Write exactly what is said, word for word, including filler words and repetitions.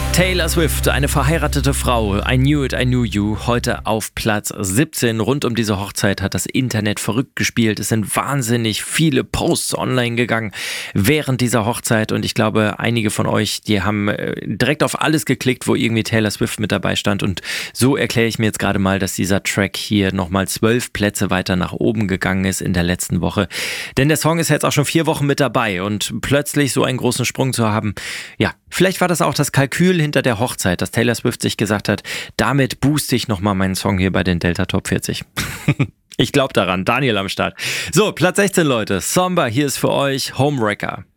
Taylor Swift, eine verheiratete Frau, I Knew It, I Knew You, heute auf Platz siebzehn. Rund um diese Hochzeit hat das Internet verrückt gespielt. Es sind wahnsinnig viele Posts online gegangen während dieser Hochzeit und ich glaube, einige von euch, die haben direkt auf alles geklickt, wo irgendwie Taylor Swift mit dabei stand und so erkläre ich mir jetzt gerade mal, dass dieser Track hier nochmal zwölf Plätze weiter nach oben gegangen ist in der letzten Woche. Denn der Song ist jetzt auch schon vier Wochen mit dabei und plötzlich so einen großen Sprung zu haben, ja, vielleicht war das auch das Kalkül hinter der Hochzeit, dass Taylor Swift sich gesagt hat, damit booste ich nochmal meinen Song hier bei den Delta Top vierzig. Ich glaube daran, Daniel am Start. So, Platz sechzehn, Leute. Somber, hier ist für euch Homewrecker.